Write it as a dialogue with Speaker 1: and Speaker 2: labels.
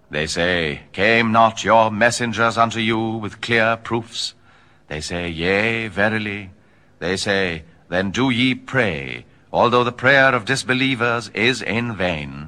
Speaker 1: They say, came not your messengers unto you with clear proofs? They say, yea, verily. They say, then do ye pray, although the prayer of disbelievers is in vain.